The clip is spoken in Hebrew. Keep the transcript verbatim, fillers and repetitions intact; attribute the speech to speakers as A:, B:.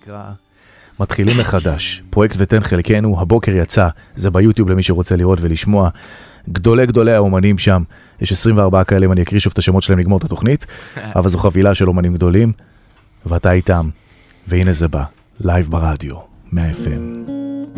A: נקרא מתחילים מחדש, פרויקט ותן חלקנו, הבוקר יצא, זה ביוטיוב למי שרוצה לראות ולשמוע, גדולי גדולי האומנים שם, יש עשרים וארבעה כאלה, אני אקריא שוב את השמות שלהם לגמור את התוכנית, אבל זו חבילה של אומנים גדולים, ואתה איתם, והנה זה בא, לייב ברדיו, מאה אף אם.